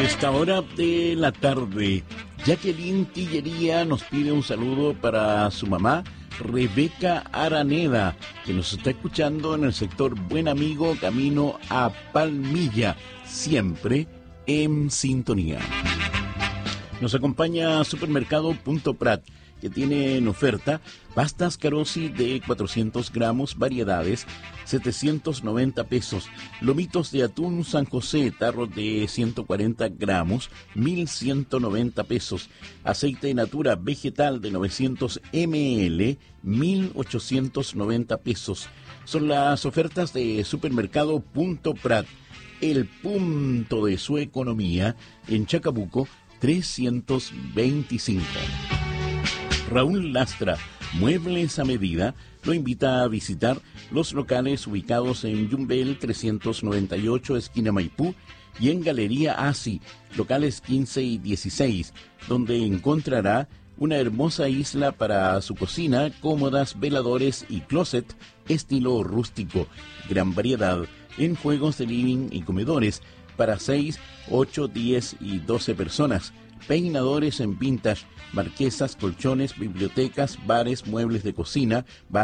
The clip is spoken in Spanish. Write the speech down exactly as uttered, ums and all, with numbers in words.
esta hora de la tarde, Jacqueline Tillería nos pide un saludo para su mamá, Rebeca Araneda, que nos está escuchando en el sector Buen Amigo, camino a Palmilla, siempre en sintonía. Nos acompaña Supermercado Punto Prat, que tiene en oferta pastas Carosi de cuatrocientos gramos, variedades, setecientos noventa pesos. Lomitos de atún San José, tarros de ciento cuarenta gramos, mil ciento noventa pesos. Aceite Natura vegetal de novecientos mililitros, mil ochocientos noventa pesos. Son las ofertas de Supermercado Punto Prat, el punto de su economía en Chacabuco trescientos veinticinco. Raúl Lastra, Muebles a Medida, lo invita a visitar los locales ubicados en Yumbel trescientos noventa y ocho, esquina Maipú, y en Galería Asi, locales quince y dieciséis, donde encontrará una hermosa isla para su cocina, cómodas, veladores y closet estilo rústico, gran variedad en juegos de living y comedores para seis, ocho, diez y doce personas. Peinadores en vintage, marquesas, colchones, bibliotecas, bares, muebles de cocina,